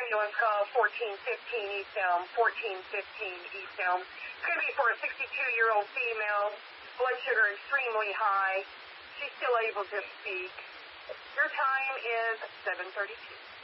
ambulance call 1415 East Elm, 1415 East Elm. It's going to be for a 62-year-old female, blood sugar extremely high. She's still able to speak. Your time is 7:32.